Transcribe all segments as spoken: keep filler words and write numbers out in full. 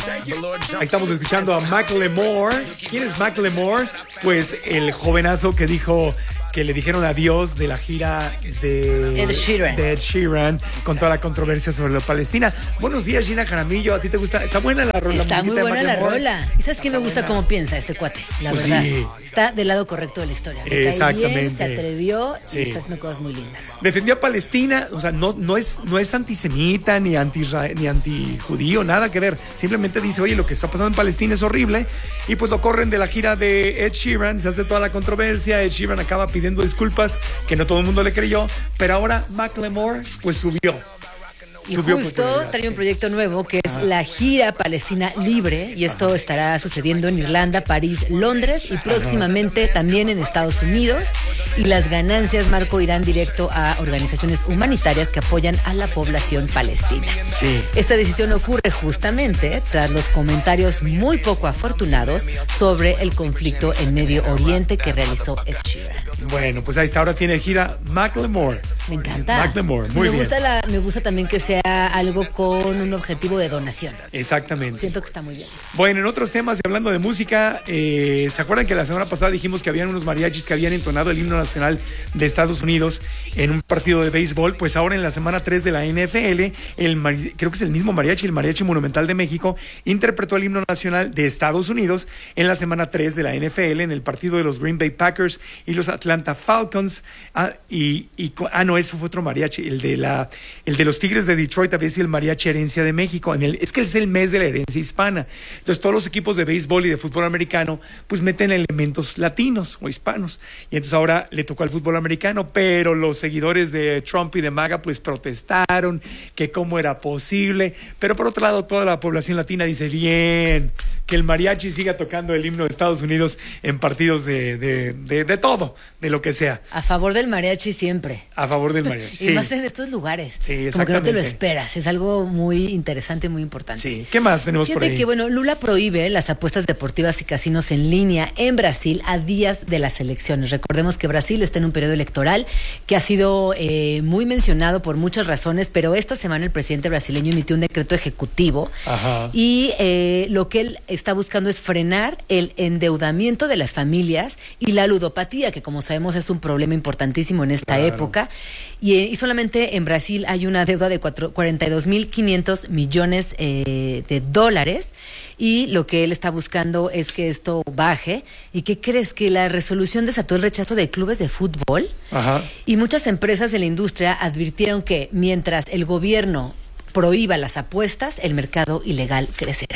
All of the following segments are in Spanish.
Ahí estamos escuchando a Macklemore. ¿Quién es Macklemore? Pues el jovenazo que dijo que le dijeron adiós de la gira de Ed Sheeran. de Ed Sheeran con toda la controversia sobre la Palestina. Buenos días, Gina Jaramillo. ¿A ti te gusta? ¿Está buena la rola? Está muy buena la Macklemore? rola. ¿Y sabes qué me gusta cómo piensa este cuate? La Pues verdad. sí. Está del lado correcto de la historia. Le cae Exactamente. bien, se atrevió Sí. y está haciendo cosas muy lindas. Defendió a Palestina, o sea, no, no, es, no es antisemita ni anti ni antijudío, nada que ver. Simplemente dice, oye, lo que está pasando en Palestina es horrible. Y pues lo corren de la gira de Ed Sheeran, se hace toda la controversia. Ed Sheeran acaba pidiendo disculpas, que no todo el mundo le creyó. Pero ahora Macklemore, pues subió. Y Subió justo popularidad, trae un sí. proyecto nuevo que es la gira Palestina Libre, y esto estará sucediendo en Irlanda, París, Londres y próximamente también en Estados Unidos, y las ganancias, Marco, irán directo a organizaciones humanitarias que apoyan a la población palestina. Sí. Esta decisión ocurre justamente tras los comentarios muy poco afortunados sobre el conflicto en Medio Oriente que realizó Ed Sheeran. Bueno, pues ahí está, ahora tiene gira Macklemore. Me encanta. Macklemore, muy me bien. Gusta la, me gusta también que sea algo con un objetivo de donación. Exactamente. Siento que está muy bien. Bueno, en otros temas y hablando de música, eh, ¿se acuerdan que la semana pasada dijimos que habían unos mariachis que habían entonado el himno nacional de Estados Unidos en un partido de béisbol? Pues ahora en la semana tres de la N F L, el mari- creo que es el mismo mariachi, el Mariachi Monumental de México, interpretó el himno nacional de Estados Unidos en la semana tres de la N F L en el partido de los Green Bay Packers y los Atlanta Falcons. Ah, y, y, ah no, eso fue otro mariachi, el de, la, el de los Tigres de Detroit, había sido el Mariachi Herencia de México. En el, es que es el mes de la herencia hispana. Entonces todos los equipos de béisbol y de fútbol americano pues meten elementos latinos o hispanos. Y entonces ahora le tocó al fútbol americano, pero los seguidores de Trump y de MAGA pues protestaron que cómo era posible. Pero por otro lado, toda la población latina dice, bien, que el mariachi siga tocando el himno de Estados Unidos en partidos de, de, de, de todo, de lo que sea. A favor del mariachi siempre. A favor del mariachi. Y Sí. más en estos lugares. Sí, Como que no te lo exactamente. esperas. Es algo muy interesante, muy importante. Sí. ¿Qué más tenemos por Fíjate ahí? que, bueno, Lula prohíbe las apuestas deportivas y casinos en línea en Brasil a días de las elecciones. Recordemos que Brasil está en un periodo electoral que ha sido eh, muy mencionado por muchas razones, pero esta semana el presidente brasileño emitió un decreto ejecutivo. Ajá. Y eh, lo que él está buscando es frenar el endeudamiento de las familias y la ludopatía, que como sabemos es un problema importantísimo en esta Claro. época. Y, eh, y solamente en Brasil hay una deuda de cuarenta y dos mil quinientos millones eh, de dólares, y lo que él está buscando es que esto baje. ¿Y qué crees? Que la resolución desató el rechazo de clubes de fútbol. Ajá. Y muchas empresas de la industria advirtieron que mientras el gobierno prohíba las apuestas, el mercado ilegal crecerá.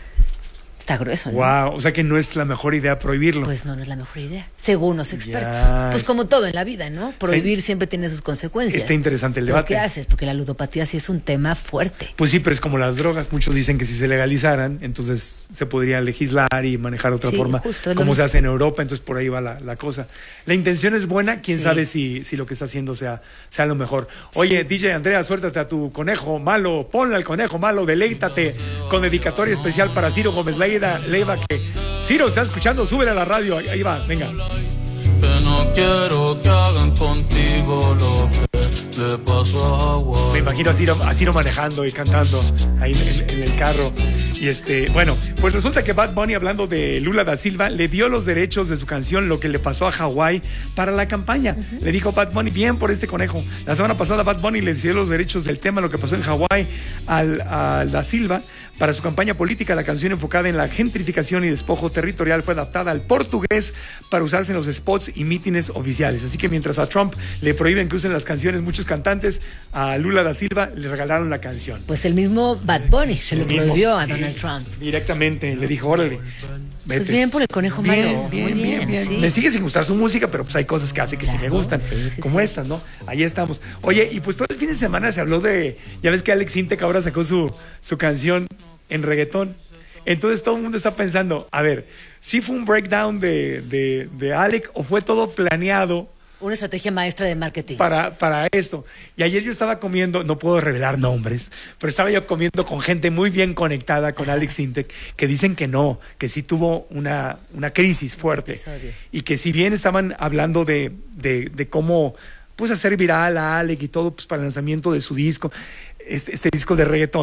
Está grueso, ¿no? Wow, o sea que no es la mejor idea prohibirlo. Pues no, no es la mejor idea, según los expertos. Ya, Pues es- como todo en la vida, ¿no? Prohibir siempre tiene sus consecuencias. Está interesante el ¿Pero debate. qué haces? Porque la ludopatía sí es un tema fuerte. Pues sí, pero es como las drogas. Muchos dicen que si se legalizaran, entonces se podría legislar y manejar otra Sí, forma, justo, es lo como se mismo. hace en Europa. Entonces por ahí va la, la cosa. La intención es buena, quién Sí. sabe si, si lo que está haciendo sea, sea lo mejor. Oye, D J Andrea, suéltate a tu conejo malo, ponle al conejo malo, deleítate con dedicatoria especial para Ciro Gómez Leiva, Leiva que Ciro está escuchando, súbele a la radio, ahí, ahí va, venga. Que no quiero que hagan contigo lo que le pasó a Hawái. Me imagino a Ciro, a Ciro manejando y cantando ahí en, en el carro. Y este, bueno, pues resulta que Bad Bunny, hablando de Lula da Silva, le dio los derechos de su canción Lo que le pasó a Hawái para la campaña. Uh-huh. Le dijo Bad Bunny, bien por este conejo. La semana pasada Bad Bunny le dio los derechos del tema Lo que pasó en Hawái al, a da Silva para su campaña política. La canción, enfocada en la gentrificación y despojo territorial, fue adaptada al portugués para usarse en los spots y mítines oficiales. Así que mientras a Trump le prohíben que usen las canciones muchos cantantes, a Lula da Silva le regalaron la canción. Pues el mismo Bad Bunny se lo prohibió a Sí, Donald Trump. Directamente, le dijo, órale, vete. Pues bien por el conejo Bien, malo. bien, Muy bien, bien, bien. sí. Me sigue sin gustar su música, pero pues hay cosas que hace que sí me Claro, gustan, sí, sí, como sí. estas, ¿no? Ahí estamos. Oye, y pues todo el fin de semana se habló de, ya ves que Alex Intec ahora sacó su, su canción en reggaetón. Entonces todo el mundo está pensando, a ver, ¿sí fue un breakdown de, de, de Alex o fue todo planeado Una estrategia maestra de marketing. para, para esto? Y ayer yo estaba comiendo, no puedo revelar nombres, pero estaba yo comiendo con gente muy bien conectada con Alex Intec, que dicen que no, que sí tuvo una, una crisis fuerte. Episodio. Y que si bien estaban hablando de, de, de cómo pues hacer viral a Alex y todo pues, para el lanzamiento de su disco, este, este disco de reggaetón,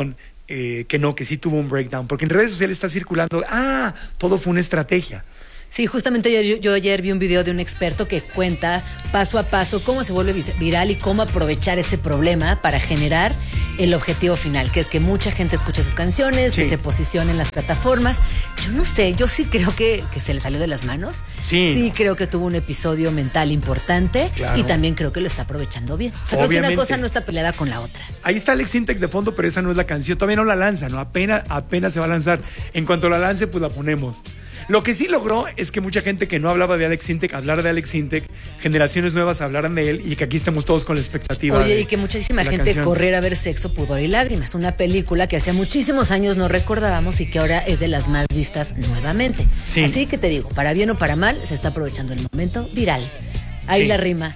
eh, que no, que sí tuvo un breakdown, porque en redes sociales está circulando, ah, todo fue una estrategia. Sí, justamente yo, yo ayer vi un video de un experto que cuenta paso a paso cómo se vuelve viral y cómo aprovechar ese problema para generar el objetivo final, que es que mucha gente escuche sus canciones, sí. que se posicione en las plataformas. Yo no sé, yo sí creo que, que se le salió de las manos. Sí. Sí creo que tuvo un episodio mental importante, claro. y también creo que lo está aprovechando bien. O sea, creo que una cosa no está peleada con la otra. Ahí está Alex Intec de fondo, pero esa no es la canción. Todavía no la lanza, ¿no? Apenas, apenas se va a lanzar. En cuanto la lance, pues la ponemos. Lo que sí logró es que mucha gente que no hablaba de Alex Intec, hablar de Alex Intec, generaciones nuevas hablaran de él y que aquí estemos todos con la expectativa. Oye, de, y que muchísima gente canción. corriera a ver Sexo, Pudor y Lágrimas, una película que hacía muchísimos años no recordábamos y que ahora es de las más vistas nuevamente. Sí. Así que te digo, para bien o para mal, se está aprovechando el momento viral. Ahí sí. la rima.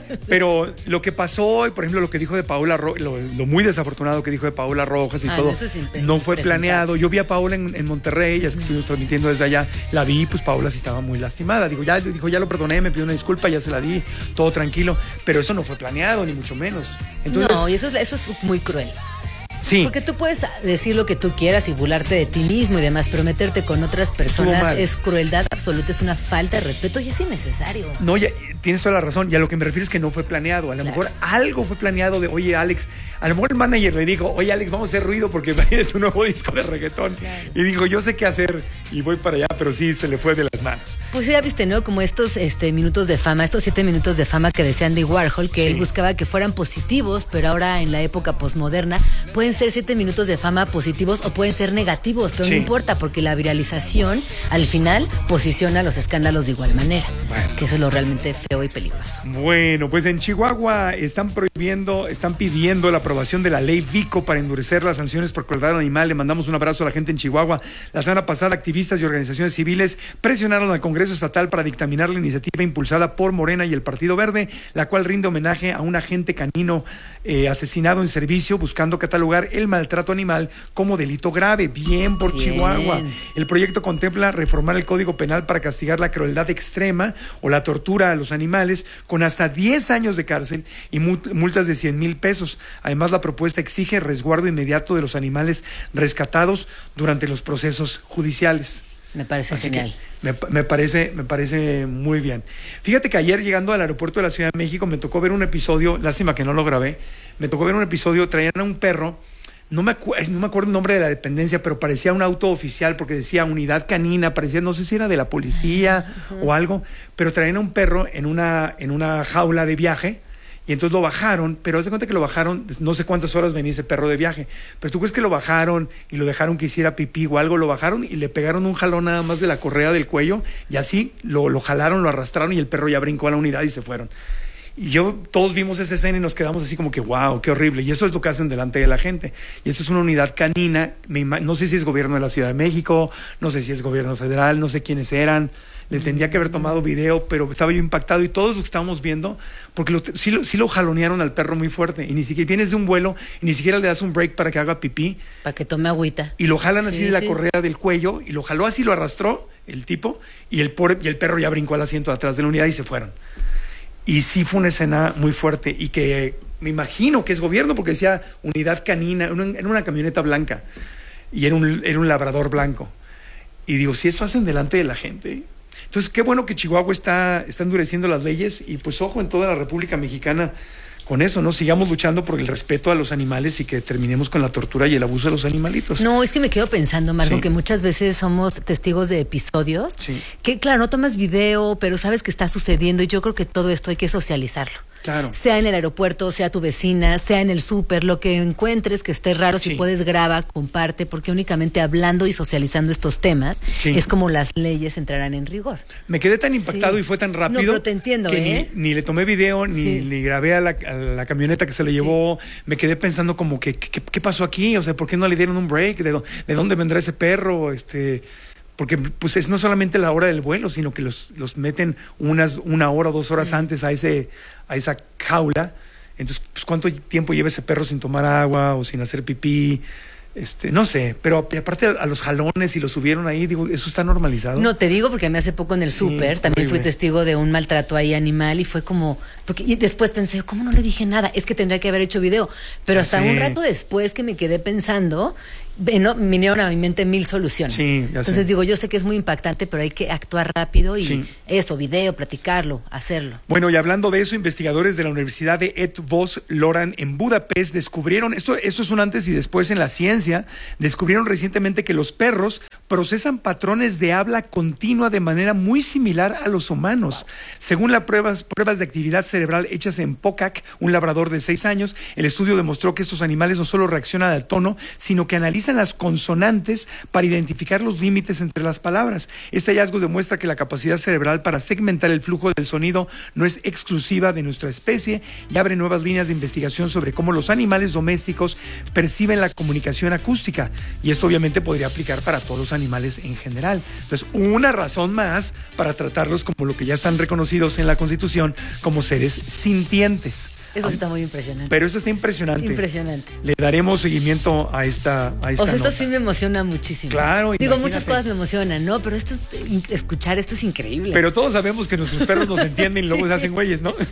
Pero lo que pasó hoy, por ejemplo, lo que dijo de Paola Rojas, lo, lo muy desafortunado que dijo de Paola Rojas y ah, todo, no, no fue planeado. Yo vi a Paola en, en Monterrey, ya que estuvimos transmitiendo desde allá, la vi, pues Paola sí estaba muy lastimada. Digo, ya, dijo, ya lo perdoné, me pidió una disculpa, ya se la di, todo tranquilo. Pero eso no fue planeado, ni mucho menos. Entonces, no, y eso es, eso es muy cruel. Sí. Porque tú puedes decir lo que tú quieras y burlarte de ti mismo y demás, pero meterte con otras personas es crueldad absoluta, es una falta de respeto y es innecesario. No, ya, tienes toda la razón. Y a lo que me refiero es que no fue planeado. A lo claro. mejor algo fue planeado de, oye, Alex, a lo mejor el manager le dijo, oye, Alex, vamos a hacer ruido porque viene tu nuevo disco de reggaetón. Claro. Y dijo, yo sé qué hacer y voy para allá, pero sí, se le fue de las manos. Pues ya viste, ¿no? Como estos este, minutos de fama, estos siete minutos de fama que decía Andy Warhol, que sí. él buscaba que fueran positivos, pero ahora en la época posmoderna pueden ser siete minutos de fama positivos o pueden ser negativos, pero sí. no importa porque la viralización al final posiciona los escándalos de igual manera, bueno. que eso es lo realmente feo y peligroso. Bueno, pues en Chihuahua están prohibiendo, están pidiendo la aprobación de la ley Vico para endurecer las sanciones por crueldad animal. Le mandamos un abrazo a la gente en Chihuahua. La semana pasada, activistas y organizaciones civiles presionaron al Congreso Estatal para dictaminar la iniciativa impulsada por Morena y el Partido Verde, la cual rinde homenaje a un agente canino eh, asesinado en servicio, buscando catalogar el maltrato animal como delito grave. Bien por Bien. Chihuahua. El proyecto contempla reformar el Código Penal para castigar la crueldad extrema o la tortura a los animales con hasta diez años de cárcel y multas de cien mil pesos. Además, la propuesta exige resguardo inmediato de los animales rescatados durante los procesos judiciales. Me parece Así genial. Me, me, parece, me parece muy bien. Fíjate que ayer llegando al aeropuerto de la Ciudad de México me tocó ver un episodio, lástima que no lo grabé, me tocó ver un episodio, traían a un perro. No me, acuerdo, no me acuerdo el nombre de la dependencia, pero parecía un auto oficial porque decía unidad canina, parecía, no sé si era de la policía uh-huh. o algo, pero traían a un perro en una, en una jaula de viaje y entonces lo bajaron, pero haz de cuenta que lo bajaron, no sé cuántas horas venía ese perro de viaje, pero tú crees que lo bajaron y lo dejaron que hiciera pipí o algo, lo bajaron y le pegaron un jalón nada más de la correa del cuello y así lo, lo jalaron, lo arrastraron y el perro ya brincó a la unidad y se fueron. Y yo, todos vimos esa escena y nos quedamos así como que wow, qué horrible. Y eso es lo que hacen delante de la gente. Y esto es una unidad canina, me ima- no sé si es gobierno de la Ciudad de México, no sé si es gobierno federal, no sé quiénes eran. Le tendría que haber tomado video, pero estaba yo impactado y todos lo que estábamos viendo, porque lo, sí, lo, sí lo jalonearon al perro muy fuerte. Y ni siquiera vienes de un vuelo y ni siquiera le das un break para que haga pipí. Para que tome agüita. Y lo jalan así sí, de la sí. correa del cuello y lo jaló así, lo arrastró el tipo y el, pobre, y el perro ya brincó al asiento de atrás de la unidad y se fueron. Y sí fue una escena muy fuerte y que me imagino que es gobierno porque decía unidad canina, era una, una camioneta blanca y era un, era un labrador blanco. Y digo, si eso hacen delante de la gente. Entonces, qué bueno que Chihuahua está, está endureciendo las leyes y pues ojo en toda la República Mexicana con eso, ¿no? Sigamos luchando por el respeto a los animales y que terminemos con la tortura y el abuso de los animalitos. No, es que me quedo pensando, Marco, sí. que muchas veces somos testigos de episodios sí. que, claro, no tomas video, pero sabes que está sucediendo y yo creo que todo esto hay que socializarlo. Claro. Sea en el aeropuerto, sea tu vecina, sea en el súper, lo que encuentres que esté raro, sí. si puedes graba, comparte, porque únicamente hablando y socializando estos temas sí. es como las leyes entrarán en rigor. Me quedé tan impactado sí. y fue tan rápido. No, pero te entiendo, que ¿eh? ni, ni le tomé video, ni, sí. ni grabé a la, a la camioneta que se le llevó. Sí. Me quedé pensando como que, ¿qué, qué pasó aquí? O sea, ¿por qué no le dieron un break? ¿De, do, de dónde vendrá ese perro? Este... Porque pues es no solamente la hora del vuelo, sino que los, los meten unas, una hora o dos horas antes a, ese, a esa jaula. Entonces, pues, ¿cuánto tiempo lleva ese perro sin tomar agua o sin hacer pipí? Este, no sé, pero aparte a los jalones y los subieron ahí, digo, ¿eso está normalizado? No, te digo porque a mí hace poco en el súper Sí, también fui horrible. testigo de un maltrato ahí animal y fue como, porque y después pensé, ¿cómo no le dije nada? Es que tendría que haber hecho video, pero Ya hasta sé. un rato después que me quedé pensando, vino- vinieron a mi mente mil soluciones. Sí, ya sé. Entonces digo, yo sé que es muy impactante, pero hay que actuar rápido y Sí. eso, video, platicarlo, hacerlo. Bueno, y hablando de eso, investigadores de la Universidad de Eötvös Loránd en Budapest descubrieron, esto, esto es un antes y después en la ciencia, descubrieron recientemente que los perros procesan patrones de habla continua de manera muy similar a los humanos. Según las pruebas, pruebas de actividad cerebral hechas en Pokac, un labrador de seis años, el estudio demostró que estos animales no solo reaccionan al tono, sino que analizan las consonantes para identificar los límites entre las palabras. Este hallazgo demuestra que la capacidad cerebral para segmentar el flujo del sonido no es exclusiva de nuestra especie y abre nuevas líneas de investigación sobre cómo los animales domésticos perciben la comunicación acústica. Y esto obviamente podría aplicar para todos los animales en general. Entonces, una razón más para tratarlos como lo que ya están reconocidos en la Constitución como seres sintientes. Eso está muy impresionante. Pero eso está impresionante. Impresionante. Le daremos seguimiento a esta, a esta O sea, esto nota. sí me emociona muchísimo. Claro, Digo, imagínate. muchas cosas me emocionan, ¿no? Pero esto es, escuchar esto es increíble. Pero todos sabemos que nuestros perros nos entienden y luego Sí. se hacen güeyes, ¿no?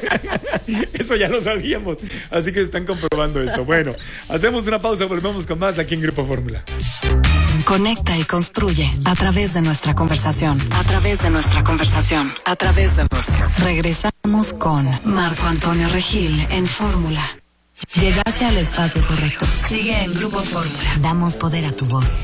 Eso ya lo sabíamos. Así que están comprobando esto. Bueno, hacemos una pausa, volvemos con más aquí en Grupo Fórmula. Conecta y construye a través de nuestra conversación. A través de nuestra conversación. A través de nuestra. Regresamos con Marco Antonio Regil en Fórmula. Llegaste al espacio correcto. Sigue en Grupo Fórmula. Damos poder a tu voz.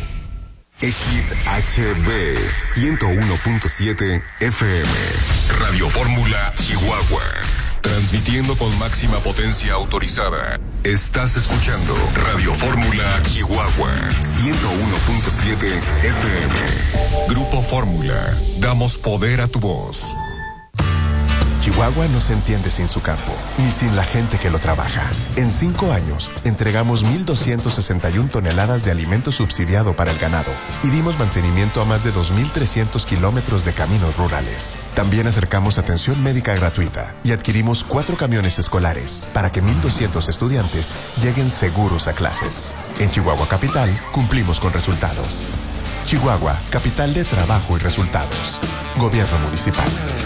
X H B ciento uno punto siete F M Radio Fórmula Chihuahua. Transmitiendo con máxima potencia autorizada. Estás escuchando Radio Fórmula Chihuahua ciento uno punto siete F M. Grupo Fórmula. Damos poder a tu voz. Chihuahua no se entiende sin su campo, ni sin la gente que lo trabaja. En cinco años, entregamos mil doscientas sesenta y una toneladas de alimento subsidiado para el ganado y dimos mantenimiento a más de dos mil trescientos kilómetros de caminos rurales. También acercamos atención médica gratuita y adquirimos cuatro camiones escolares para que mil doscientos estudiantes lleguen seguros a clases. En Chihuahua Capital, cumplimos con resultados. Chihuahua, capital de trabajo y resultados. Gobierno municipal.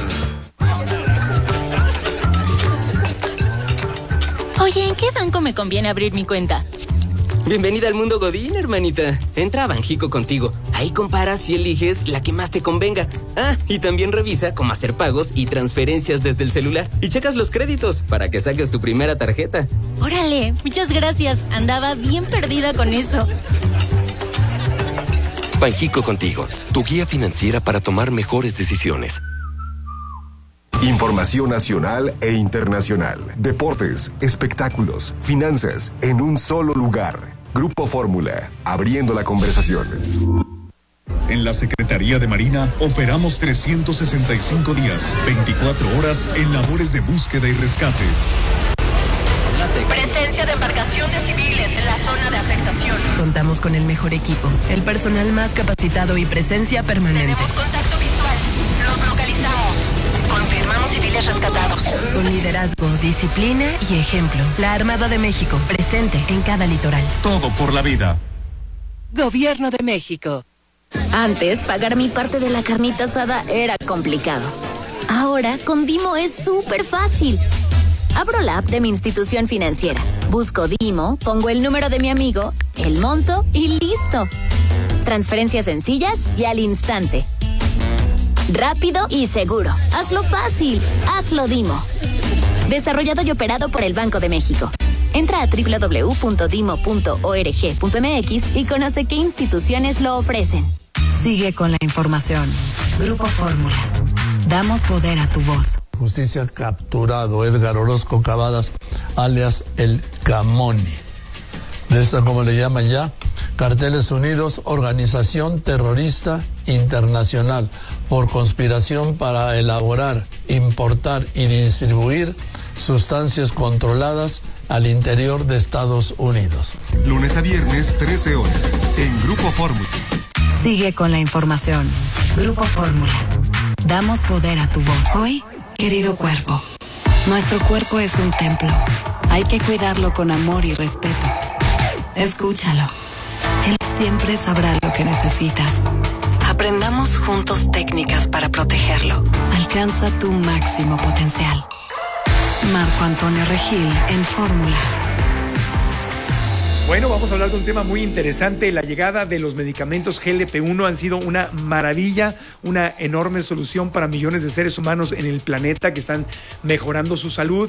Oye, ¿en qué banco me conviene abrir mi cuenta? Bienvenida al mundo Godín, hermanita. Entra a Banjico contigo. Ahí comparas y eliges la que más te convenga. Ah, y también revisa cómo hacer pagos y transferencias desde el celular. Y checas los créditos para que saques tu primera tarjeta. Órale, muchas gracias. Andaba bien perdida con eso. Banjico contigo, tu guía financiera para tomar mejores decisiones. Información nacional e internacional. Deportes, espectáculos, finanzas, en un solo lugar. Grupo Fórmula, abriendo la conversación. En la Secretaría de Marina operamos trescientos sesenta y cinco días, veinticuatro horas en labores de búsqueda y rescate. Presencia de embarcaciones civiles en la zona de afectación. Contamos con el mejor equipo, el personal más capacitado y presencia permanente. Tenemos contacto visual. Los localizamos. Confirmamos civiles rescatados. Con liderazgo, disciplina y ejemplo. La Armada de México, presente en cada litoral. Todo por la vida. Gobierno de México. Antes, pagar mi parte de la carnita asada era complicado. Ahora, con Dimo es súper fácil. Abro la app de mi institución financiera. Busco Dimo, pongo el número de mi amigo, el monto y listo. Transferencias sencillas y al instante. Rápido y seguro. Hazlo fácil. Hazlo Dimo. Desarrollado y operado por el Banco de México. Entra a doble u doble u doble u punto dimo punto org punto m x y conoce qué instituciones lo ofrecen. Sigue con la información. Grupo Fórmula. Damos poder a tu voz. Justicia capturado Edgar Orozco Cavadas, alias El Camoni. De esta, como le llaman ya, Carteles Unidos, organización terrorista internacional por conspiración para elaborar, importar y distribuir sustancias controladas al interior de Estados Unidos. Lunes a viernes, trece horas, en Grupo Fórmula. Sigue con la información. Grupo Fórmula. Damos poder a tu voz. Hoy, querido cuerpo, nuestro cuerpo es un templo. Hay que cuidarlo con amor y respeto. Escúchalo. Él siempre sabrá lo que necesitas. Aprendamos juntos técnicas para protegerlo. Alcanza tu máximo potencial. Marco Antonio Regil en Fórmula. Bueno, vamos a hablar de un tema muy interesante. La llegada de los medicamentos G L P uno han sido una maravilla, una enorme solución para millones de seres humanos en el planeta que están mejorando su salud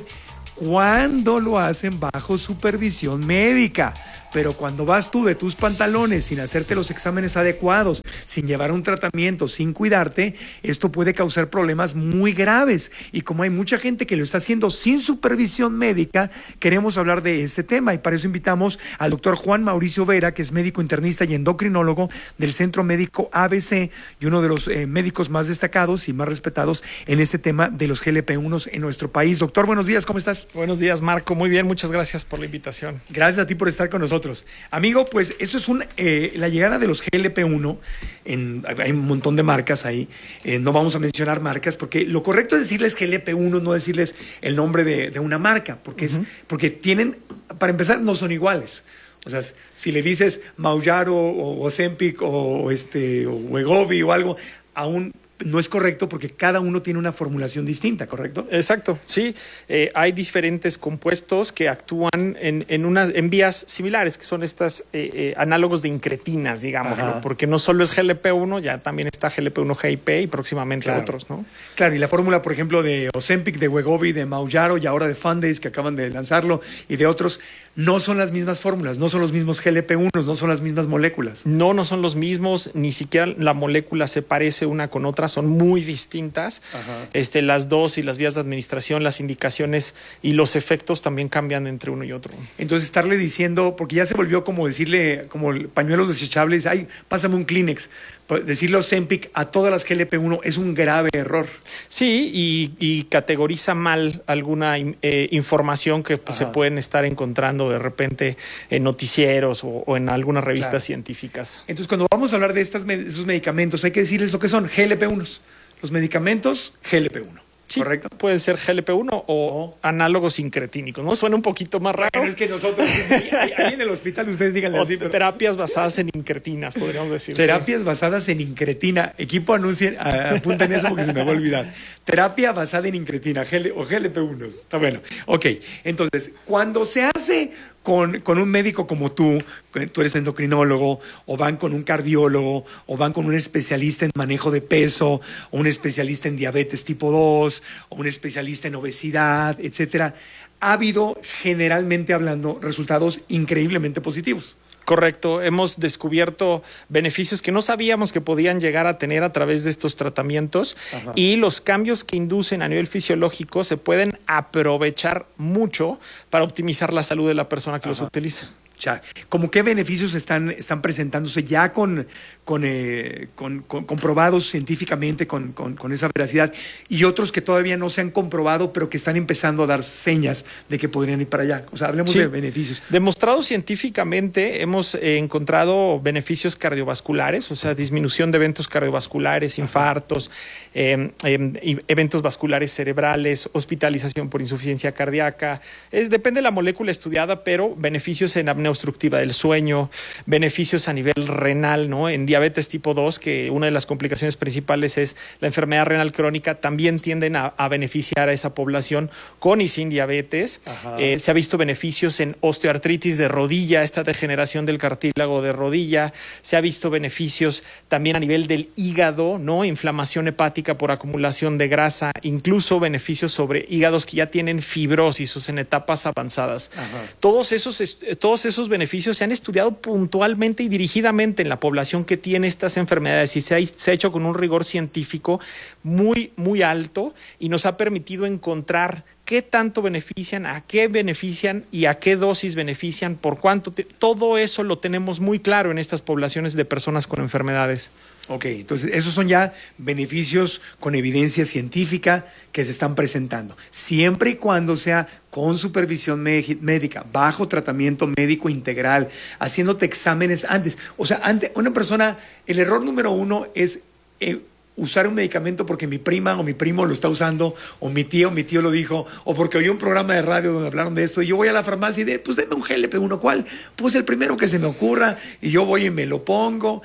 cuando lo hacen bajo supervisión médica. Pero cuando vas tú de tus pantalones sin hacerte los exámenes adecuados, sin llevar un tratamiento, sin cuidarte, esto puede causar problemas muy graves. Y como hay mucha gente que lo está haciendo sin supervisión médica, queremos hablar de este tema. Y para eso invitamos al doctor Juan Mauricio Vera, que es médico internista y endocrinólogo del Centro Médico A B C y uno de los eh, médicos más destacados y más respetados en este tema de los G L P uno en nuestro país. Doctor, buenos días, ¿cómo estás? Buenos días, Marco. Muy bien, muchas gracias por la invitación. Gracias a ti por estar con nosotros. Amigo, pues eso es un eh, la llegada de los G L P uno, en, hay un montón de marcas ahí, eh, no vamos a mencionar marcas porque lo correcto es decirles G L P uno, no decirles el nombre de, de una marca, porque, uh-huh. es, porque tienen, para empezar, no son iguales. O sea, si le dices Mounjaro o Ozempic o, este, o Wegovy o algo, aún no es correcto porque cada uno tiene una formulación distinta, ¿correcto? Exacto, sí. Eh, hay diferentes compuestos que actúan en, en, unas, en vías similares, que son estas eh, eh, análogos de incretinas, digamos, ¿no? Porque no solo es G L P uno, ya también está G L P uno G I P y próximamente claro. otros, ¿no? Claro, y la fórmula, por ejemplo, de Ozempic, de Wegovy, de Mounjaro y ahora de Fundace, que acaban de lanzarlo, y de otros, no son las mismas fórmulas, no son los mismos G L P uno, no son las mismas moléculas. No, no son los mismos, ni siquiera la molécula se parece una con otra, son muy distintas. Ajá. Este, las dos y las vías de administración, las indicaciones y los efectos también cambian entre uno y otro. Entonces estarle diciendo, porque ya se volvió como decirle, como pañuelos desechables, ay, pásame un Kleenex, decirle Ozempic a todas las G L P uno es un grave error. Sí, y, y categoriza mal alguna eh, información que pues, se pueden estar encontrando de repente en noticieros o, o en algunas revistas claro. científicas. Entonces, cuando vamos a hablar de estas, esos medicamentos, hay que decirles lo que son G L P uno. Los medicamentos G L P uno. Sí, ¿correcto? Pueden ser G L P uno o oh. análogos incretínicos, ¿no? Suena un poquito más raro. Pero es que nosotros, ahí, ahí en el hospital, ustedes díganle o así. Pero... terapias basadas en incretinas, podríamos decir. Terapias sí. basadas en incretina. Equipo, anuncien, apunten eso porque se me va a olvidar. Terapia basada en incretina G L, o G L P uno. Está bueno. Ok, entonces, cuando se hace con, con un médico como tú, tú eres endocrinólogo, o van con un cardiólogo, o van con un especialista en manejo de peso, o un especialista en diabetes tipo dos, o un especialista en obesidad, etcétera, ha habido, generalmente hablando, resultados increíblemente positivos. Correcto, hemos descubierto beneficios que no sabíamos que podían llegar a tener a través de estos tratamientos. Ajá. Y los cambios que inducen a nivel fisiológico se pueden aprovechar mucho para optimizar la salud de la persona que Ajá. los utiliza. Ya. ¿Cómo qué beneficios están, están presentándose ya con, con, eh, con, con comprobados científicamente con, con, con esa veracidad y otros que todavía no se han comprobado pero que están empezando a dar señas de que podrían ir para allá? O sea, hablemos sí. de beneficios. Demostrado científicamente, hemos eh, encontrado beneficios cardiovasculares, o sea, disminución de eventos cardiovasculares, infartos, eh, eh, eventos vasculares cerebrales, hospitalización por insuficiencia cardíaca. Es, depende de la molécula estudiada, pero beneficios en apnea obstructiva del sueño, beneficios a nivel renal, ¿no? En diabetes tipo dos, que una de las complicaciones principales es la enfermedad renal crónica, también tienden a, a beneficiar a esa población con y sin diabetes. Eh, se ha visto beneficios en osteoartritis de rodilla, esta degeneración del cartílago de rodilla. Se ha visto beneficios también a nivel del hígado, ¿no? Inflamación hepática por acumulación de grasa, incluso beneficios sobre hígados que ya tienen fibrosis o en etapas avanzadas. Ajá. Todos esos, todos esos Esos beneficios se han estudiado puntualmente y dirigidamente en la población que tiene estas enfermedades y se ha, se ha hecho con un rigor científico muy, muy alto y nos ha permitido encontrar qué tanto benefician, a qué benefician y a qué dosis benefician, por cuánto. Te, todo eso lo tenemos muy claro en estas poblaciones de personas con enfermedades. Ok, entonces esos son ya beneficios con evidencia científica que se están presentando, siempre y cuando sea con supervisión médica, bajo tratamiento médico integral, haciéndote exámenes antes. O sea, antes, una persona, el error número uno es eh, usar un medicamento porque mi prima o mi primo lo está usando, o mi tío o mi tío lo dijo, o porque oí un programa de radio donde hablaron de esto, y yo voy a la farmacia y de, pues deme un G L P uno, ¿cuál? Pues el primero que se me ocurra, y yo voy y me lo pongo.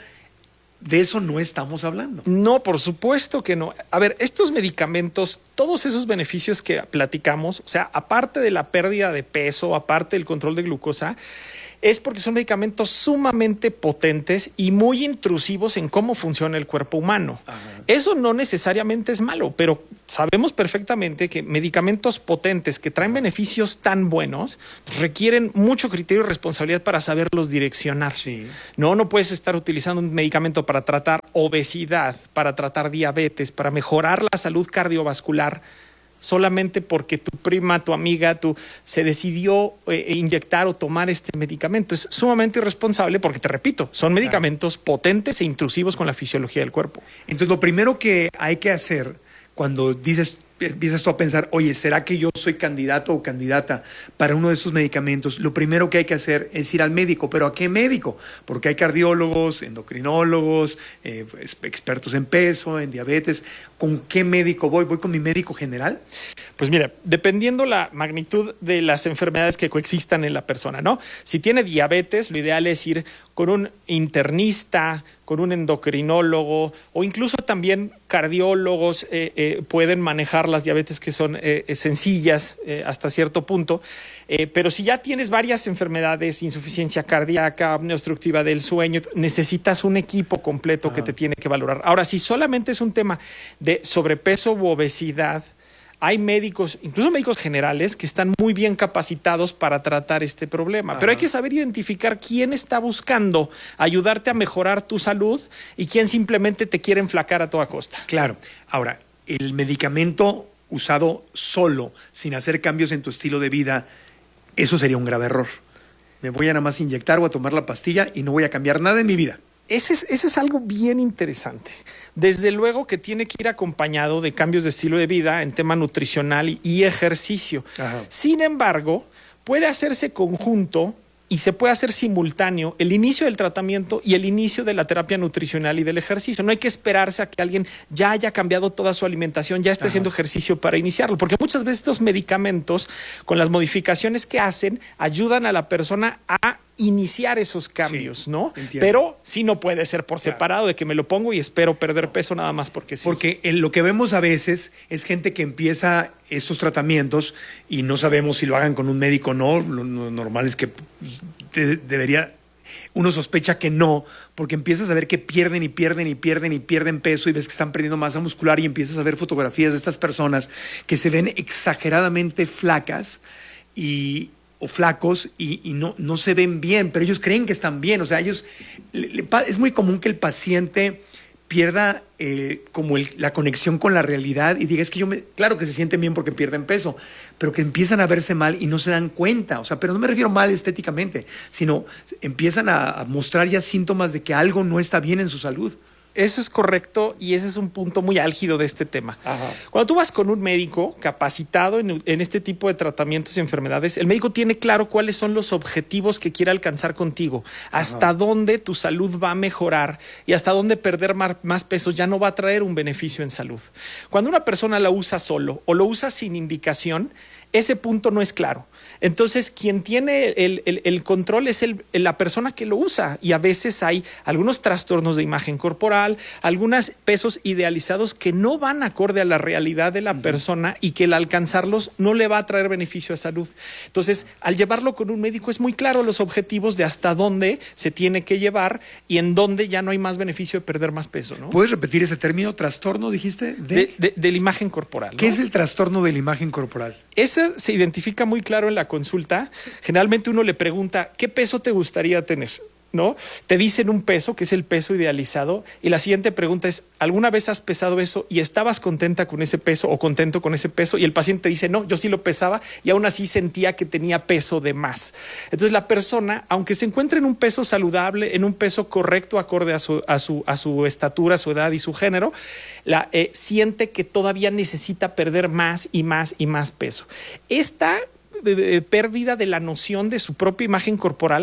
De eso no estamos hablando. No, por supuesto que no. A ver, estos medicamentos, todos esos beneficios que platicamos, o sea, aparte de la pérdida de peso, aparte del control de glucosa, es porque son medicamentos sumamente potentes y muy intrusivos en cómo funciona el cuerpo humano. Ajá. Eso no necesariamente es malo, pero sabemos perfectamente que medicamentos potentes que traen beneficios tan buenos pues, requieren mucho criterio y responsabilidad para saberlos direccionar. Sí. No, no puedes estar utilizando un medicamento para tratar obesidad, para tratar diabetes, para mejorar la salud cardiovascular, solamente porque tu prima, tu amiga, tu, se decidió eh, inyectar o tomar este medicamento. Es sumamente irresponsable porque, te repito, son medicamentos claro. potentes e intrusivos con la fisiología del cuerpo. Entonces, lo primero que hay que hacer cuando dices, empiezas tú a pensar, oye, ¿será que yo soy candidato o candidata para uno de esos medicamentos? Lo primero que hay que hacer es ir al médico. ¿Pero a qué médico? Porque hay cardiólogos, endocrinólogos, eh, expertos en peso, en diabetes. ¿Con qué médico voy? ¿Voy con mi médico general? Pues mira, dependiendo la magnitud de las enfermedades que coexistan en la persona, ¿no? Si tiene diabetes, lo ideal es ir con un internista, con un endocrinólogo, o incluso también cardiólogos eh, eh, pueden manejar las diabetes que son eh, sencillas eh, hasta cierto punto. Eh, pero si ya tienes varias enfermedades, insuficiencia cardíaca, apnea obstructiva del sueño, necesitas un equipo completo Ajá. que te tiene que valorar. Ahora, si solamente es un tema de sobrepeso u obesidad, hay médicos, incluso médicos generales, que están muy bien capacitados para tratar este problema. Ajá. Pero hay que saber identificar quién está buscando ayudarte a mejorar tu salud y quién simplemente te quiere enflacar a toda costa. Claro. Ahora, el medicamento usado solo, sin hacer cambios en tu estilo de vida, eso sería un grave error. Me voy a nada más inyectar o a tomar la pastilla y no voy a cambiar nada en mi vida. Ese es, ese es algo bien interesante. Desde luego que tiene que ir acompañado de cambios de estilo de vida en tema nutricional y, y ejercicio. Ajá. Sin embargo, puede hacerse conjunto y se puede hacer simultáneo el inicio del tratamiento y el inicio de la terapia nutricional y del ejercicio. No hay que esperarse a que alguien ya haya cambiado toda su alimentación, ya esté Ajá. haciendo ejercicio para iniciarlo, porque muchas veces estos medicamentos, con las modificaciones que hacen, ayudan a la persona a iniciar esos cambios, sí, ¿no? Entiendo. Pero sí no puede ser por separado, de que me lo pongo y espero perder peso nada más porque sí. Porque en lo que vemos a veces es gente que empieza estos tratamientos y no sabemos si lo hagan con un médico o no. Lo normal es que de, debería... Uno sospecha que no, porque empiezas a ver que pierden y pierden y pierden y pierden peso y ves que están perdiendo masa muscular y empiezas a ver fotografías de estas personas que se ven exageradamente flacas y... o flacos y, y no, no se ven bien, pero ellos creen que están bien. O sea, ellos le, le, es muy común que el paciente pierda eh, como el, la conexión con la realidad y diga, es que yo me, claro que se sienten bien porque pierden peso, pero que empiezan a verse mal y no se dan cuenta. O sea, pero no me refiero mal estéticamente, sino empiezan a, a mostrar ya síntomas de que algo no está bien en su salud. Eso es correcto y ese es un punto muy álgido de este tema. Ajá. Cuando tú vas con un médico capacitado en, en este tipo de tratamientos y enfermedades, el médico tiene claro cuáles son los objetivos que quiere alcanzar contigo, hasta Ajá. dónde tu salud va a mejorar y hasta dónde perder más, más peso ya no va a traer un beneficio en salud. Cuando una persona la usa solo o lo usa sin indicación, ese punto no es claro. Entonces, quien tiene el, el, el control es el, la persona que lo usa y a veces hay algunos trastornos de imagen corporal, algunos pesos idealizados que no van acorde a la realidad de la uh-huh. persona y que el alcanzarlos no le va a traer beneficio a salud. Entonces, al llevarlo con un médico es muy claro los objetivos de hasta dónde se tiene que llevar y en dónde ya no hay más beneficio de perder más peso, ¿no? ¿Puedes repetir ese término? ¿Trastorno, dijiste? De, de, de, de la imagen corporal, ¿no? ¿Qué es el trastorno de la imagen corporal? Ese se identifica muy claro en la consulta. Generalmente uno le pregunta, ¿qué peso te gustaría tener? ¿No? Te dicen un peso, que es el peso idealizado, y la siguiente pregunta es, ¿alguna vez has pesado eso y estabas contenta con ese peso o contento con ese peso? Y el paciente dice, no, yo sí lo pesaba y aún así sentía que tenía peso de más. Entonces la persona, aunque se encuentre en un peso saludable, en un peso correcto acorde a su, a su, a su estatura, su edad y su género, la, eh, siente que todavía necesita perder más y más y más peso. Esta pérdida de la noción de su propia imagen corporal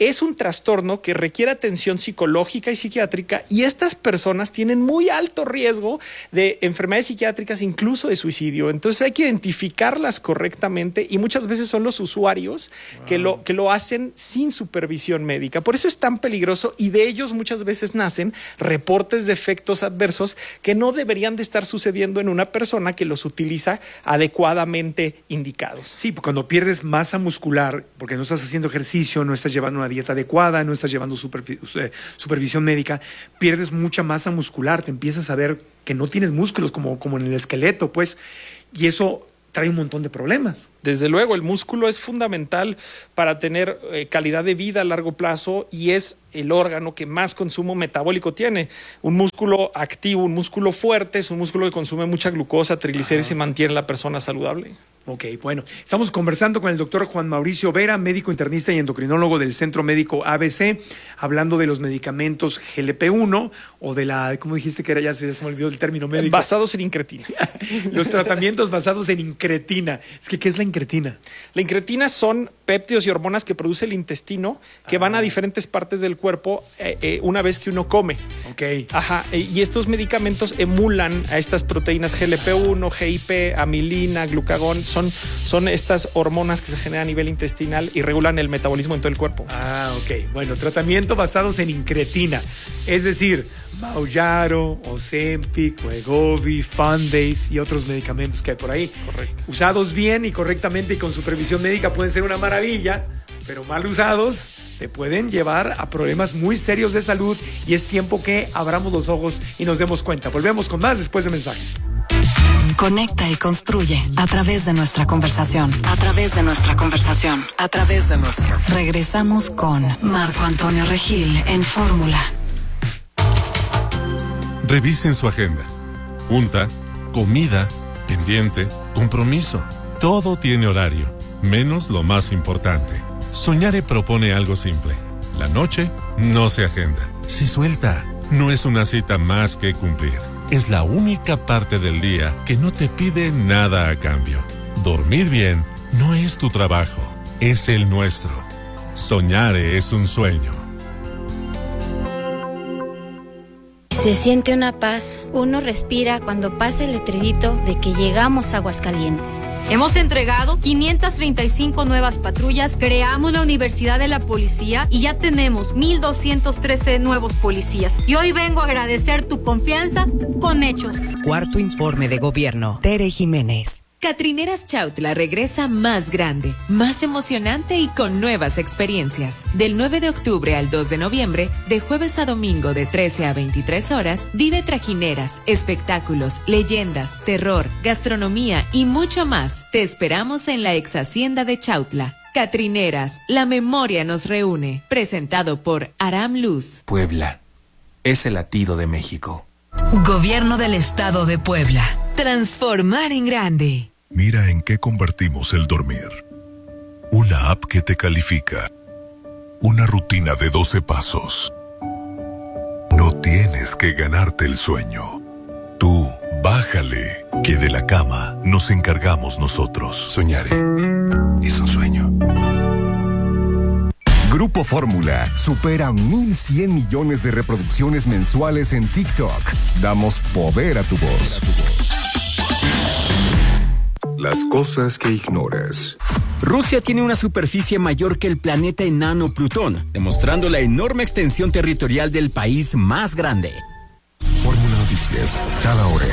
es un trastorno que requiere atención psicológica y psiquiátrica, y estas personas tienen muy alto riesgo de enfermedades psiquiátricas, incluso de suicidio. Entonces hay que identificarlas correctamente, y muchas veces son los usuarios wow. que, lo, que lo hacen sin supervisión médica. Por eso es tan peligroso, y de ellos muchas veces nacen reportes de efectos adversos que no deberían de estar sucediendo en una persona que los utiliza adecuadamente indicados. Sí, cuando pierdes masa muscular, porque no estás haciendo ejercicio, no estás llevando una dieta adecuada, no estás llevando supervi- supervisión médica, pierdes mucha masa muscular, te empiezas a ver que no tienes músculos como, como en el esqueleto, pues, y eso trae un montón de problemas. Desde luego, el músculo es fundamental para tener eh, calidad de vida a largo plazo, y es el órgano que más consumo metabólico tiene. Un músculo activo, un músculo fuerte, es un músculo que consume mucha glucosa, triglicéridos y mantiene a la persona saludable. Ok, bueno, estamos conversando con el doctor Juan Mauricio Vera, médico internista y endocrinólogo del Centro Médico A B C, hablando de los medicamentos G L P uno o de la, ¿cómo dijiste que era? Ya se, ya se me olvidó el término médico. Basados en incretina. Los tratamientos basados en incretina. Es que, ¿qué es la incretina? La incretina son péptidos y hormonas que produce el intestino, que ah. van a diferentes partes del cuerpo eh, eh, una vez que uno come. Ok. Ajá, eh, y estos medicamentos emulan a estas proteínas G L P uno, G I P, amilina, glucagón. Son, son estas hormonas que se generan a nivel intestinal y regulan el metabolismo en todo el cuerpo. Ah, ok. Bueno, tratamiento basados en incretina. Es decir, Mounjaro, Ozempic, Wegovy, Fundace y otros medicamentos que hay por ahí. Correcto. Usados bien y correctamente y con supervisión médica pueden ser una maravilla, pero mal usados te pueden llevar a problemas muy serios de salud, y es tiempo que abramos los ojos y nos demos cuenta. Volvemos con más después de mensajes. Conecta y construye a través de nuestra conversación, a través de nuestra conversación, a través de nuestra. Regresamos con Marco Antonio Regil en Fórmula. Revisen su agenda. Junta, comida, pendiente, compromiso. Todo tiene horario, menos lo más importante. Soñare propone algo simple. La noche no se agenda, se suelta. No es una cita más que cumplir. Es la única parte del día que no te pide nada a cambio. Dormir bien no es tu trabajo, es el nuestro. Soñare es un sueño. Se siente una paz. Uno respira cuando pasa el letrerito de que llegamos a Aguascalientes. Hemos entregado quinientas treinta y cinco nuevas patrullas, creamos la Universidad de la Policía y ya tenemos mil doscientos trece nuevos policías. Y hoy vengo a agradecer tu confianza con hechos. Cuarto informe de gobierno. Tere Jiménez. Catrineras Chautla regresa más grande, más emocionante y con nuevas experiencias. Del nueve de octubre al dos de noviembre, de jueves a domingo de trece a veintitrés horas, vive trajineras, espectáculos, leyendas, terror, gastronomía y mucho más. Te esperamos en la ex hacienda de Chautla. Catrineras, la memoria nos reúne. Presentado por Aram Luz. Puebla es el latido de México. Gobierno del Estado de Puebla. Transformar en grande. Mira en qué convertimos el dormir. Una app que te califica. Una rutina de doce pasos. No tienes que ganarte el sueño. Tú, bájale, que de la cama nos encargamos nosotros. Soñare es un sueño. Grupo Fórmula supera mil cien millones de reproducciones mensuales en TikTok. Damos poder a tu voz. Las cosas que ignoras. Rusia tiene una superficie mayor que el planeta enano Plutón, demostrando la enorme extensión territorial del país más grande. Fórmula Noticias, cada hora.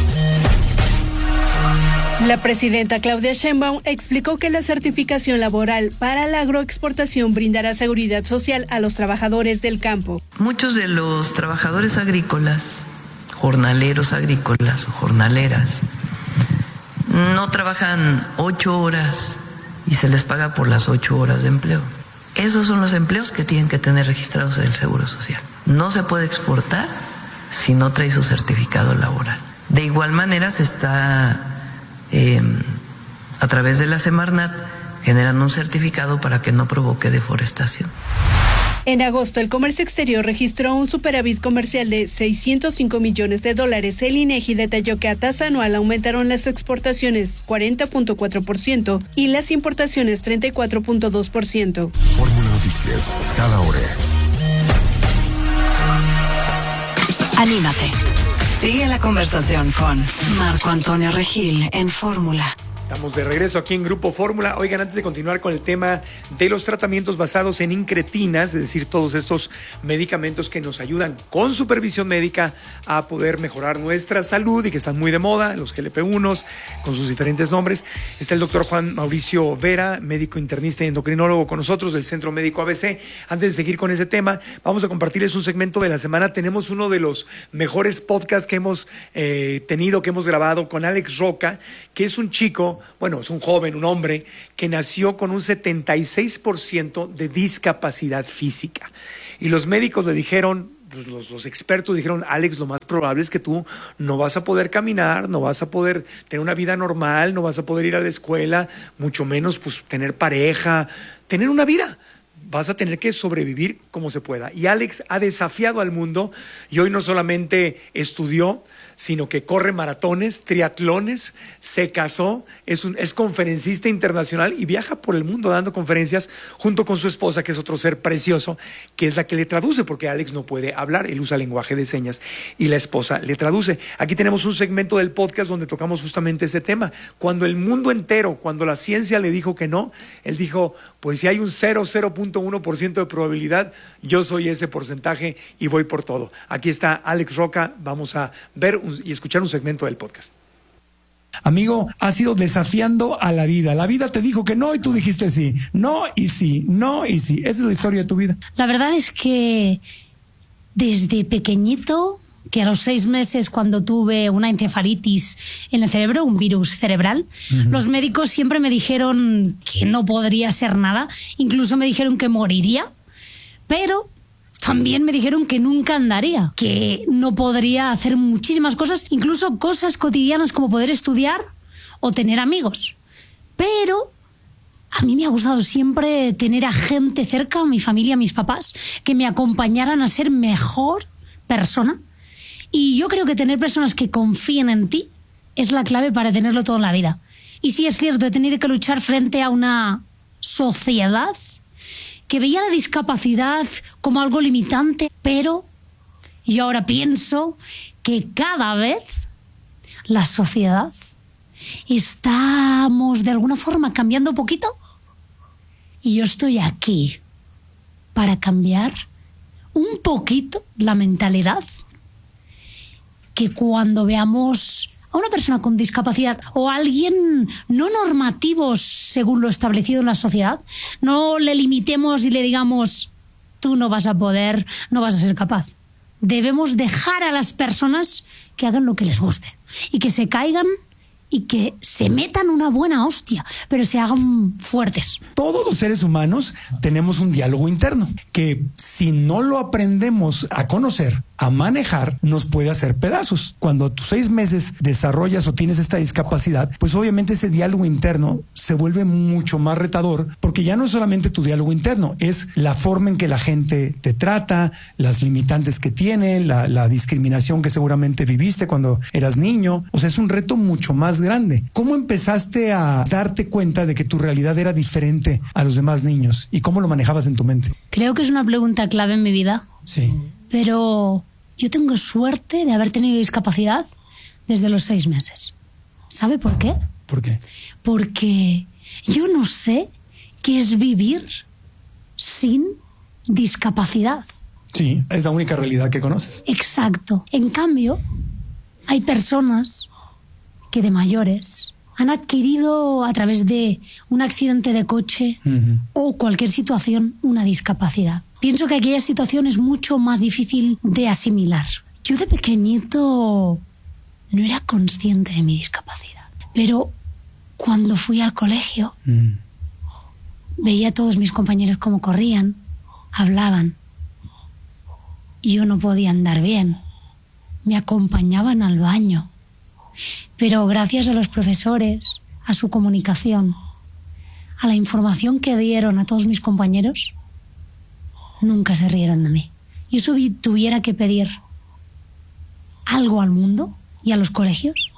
La presidenta Claudia Sheinbaum explicó que la certificación laboral para la agroexportación brindará seguridad social a los trabajadores del campo. Muchos de los trabajadores agrícolas, jornaleros agrícolas o jornaleras, no trabajan ocho horas y se les paga por las ocho horas de empleo. Esos son los empleos que tienen que tener registrados en el Seguro Social. No se puede exportar si no trae su certificado laboral. De igual manera se está, eh, a través de la Semarnat, generando un certificado para que no provoque deforestación. En agosto, el comercio exterior registró un superávit comercial de seiscientos cinco millones de dólares. El INEGI detalló que a tasa anual aumentaron las exportaciones cuarenta punto cuatro por ciento y las importaciones treinta y cuatro punto dos por ciento. Fórmula noticias, cada hora. Anímate. Sigue la conversación con Marco Antonio Regil en Fórmula. Estamos de regreso aquí en Grupo Fórmula. Oigan, antes de continuar con el tema de los tratamientos basados en incretinas, es decir, todos estos medicamentos que nos ayudan con supervisión médica a poder mejorar nuestra salud y que están muy de moda, los G L P uno con sus diferentes nombres, está el doctor Juan Mauricio Vera, médico internista y endocrinólogo con nosotros del Centro Médico A B C. Antes de seguir con ese tema, vamos a compartirles un segmento de la semana. Tenemos uno de los mejores podcasts que hemos eh, tenido, que hemos grabado con Alex Roca, que es un chico, bueno, es un joven, un hombre, que nació con un setenta y seis por ciento de discapacidad física. Y los médicos le dijeron, pues los, los expertos dijeron, Alex, lo más probable es que tú no vas a poder caminar, no vas a poder tener una vida normal, no vas a poder ir a la escuela, mucho menos pues tener pareja, tener una vida. Vas a tener que sobrevivir como se pueda. Y Alex ha desafiado al mundo y hoy no solamente estudió, sino que corre maratones, triatlones, se casó, es, un, es conferencista internacional y viaja por el mundo dando conferencias junto con su esposa, que es otro ser precioso, que es la que le traduce, porque Alex no puede hablar, él usa lenguaje de señas y la esposa le traduce. Aquí tenemos un segmento del podcast donde tocamos justamente ese tema. Cuando el mundo entero, cuando la ciencia le dijo que no, él dijo, pues si hay un cero punto uno por ciento de probabilidad, yo soy ese porcentaje y voy por todo. Aquí está Alex Roca, vamos a ver un y escuchar un segmento del podcast. Amigo, has ido desafiando a la vida. La vida te dijo que no y tú dijiste sí. No y sí, no y sí. Esa es la historia de tu vida. La verdad es que desde pequeñito, que a los seis meses cuando tuve una encefalitis en el cerebro, un virus cerebral, uh-huh. los médicos siempre me dijeron que no podría ser nada. Incluso me dijeron que moriría, pero también me dijeron que nunca andaría, que no podría hacer muchísimas cosas, incluso cosas cotidianas como poder estudiar o tener amigos. Pero a mí me ha gustado siempre tener a gente cerca, a mi familia, a mis papás, que me acompañaran a ser mejor persona. Y yo creo que tener personas que confíen en ti es la clave para tenerlo todo en la vida. Y sí es cierto, he tenido que luchar frente a una sociedad que veía la discapacidad como algo limitante, pero yo ahora pienso que cada vez la sociedad estamos de alguna forma cambiando un poquito y yo estoy aquí para cambiar un poquito la mentalidad, que cuando veamos a una persona con discapacidad o a alguien no normativo según lo establecido en la sociedad, no le limitemos y le digamos, tú no vas a poder, no vas a ser capaz. Debemos dejar a las personas que hagan lo que les guste y que se caigan y que se metan una buena hostia, pero se hagan fuertes. Todos los seres humanos tenemos un diálogo interno que si no lo aprendemos a conocer, a manejar, nos puede hacer pedazos. Cuando a tus seis meses desarrollas o tienes esta discapacidad, pues obviamente ese diálogo interno se vuelve mucho más retador, porque ya no es solamente tu diálogo interno, es la forma en que la gente te trata, las limitantes que tiene, la, la discriminación que seguramente viviste cuando eras niño. O sea, es un reto mucho más grande. ¿Cómo empezaste a darte cuenta de que tu realidad era diferente a los demás niños y cómo lo manejabas en tu mente? Creo que es una pregunta clave en mi vida. Sí. Pero yo tengo suerte de haber tenido discapacidad desde los seis meses. ¿Sabe por qué? ¿Por qué? Porque yo no sé qué es vivir sin discapacidad. Sí, es la única realidad que conoces. Exacto. En cambio, hay personas que de mayores han adquirido a través de un accidente de coche uh-huh. o cualquier situación una discapacidad. Pienso que aquella situación es mucho más difícil de asimilar. Yo de pequeñito no era consciente de mi discapacidad, pero cuando fui al colegio mm. veía a todos mis compañeros cómo corrían, hablaban. Yo no podía andar bien, me acompañaban al baño, pero gracias a los profesores, a su comunicación, a la información que dieron a todos mis compañeros, nunca se rieron de mí. Yo si tuviera que pedir algo al mundo y a los colegios,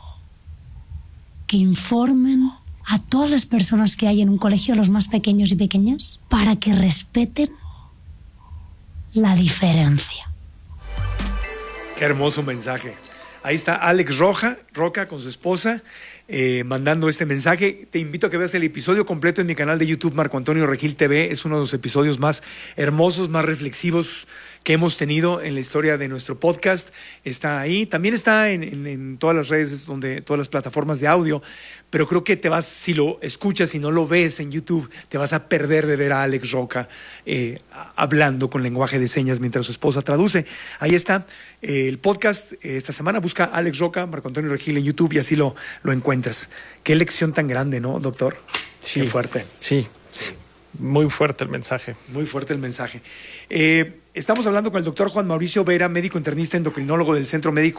que informen a todas las personas que hay en un colegio, los más pequeños y pequeñas, para que respeten la diferencia. Qué hermoso mensaje. Ahí está Alex Roja, Roca con su esposa, eh, mandando este mensaje. Te invito a que veas el episodio completo en mi canal de YouTube, Marco Antonio Regil T V. Es uno de los episodios más hermosos, más reflexivos que hemos tenido en la historia de nuestro podcast. Está ahí. También está en, en, en todas las redes, donde, todas las plataformas de audio. Pero creo que te vas, si lo escuchas y no lo ves en YouTube, te vas a perder de ver a Alex Roca eh, hablando con lenguaje de señas mientras su esposa traduce. Ahí está eh, el podcast. Eh, esta semana busca Alex Roca, Marco Antonio Regil en YouTube y así lo, lo encuentras. Qué lección tan grande, ¿no, doctor? Sí, qué fuerte. Sí, sí. Muy fuerte el mensaje. Muy fuerte el mensaje. Eh, estamos hablando con el doctor Juan Mauricio Vera, médico internista endocrinólogo del Centro Médico